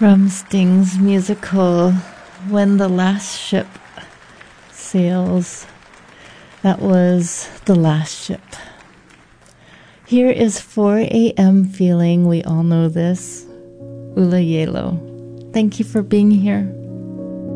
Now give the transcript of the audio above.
From Sting's musical When the Last Ship Sails. That was The Last Ship. Here is 4 a.m. Feeling. We all know this. Ula Yelo. Thank you for being here.